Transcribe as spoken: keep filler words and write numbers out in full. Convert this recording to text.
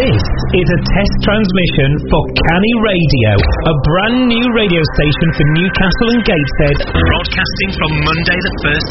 This is a test transmission for Canny Radio, a brand new radio station for Newcastle and Gateshead, broadcasting from Monday the first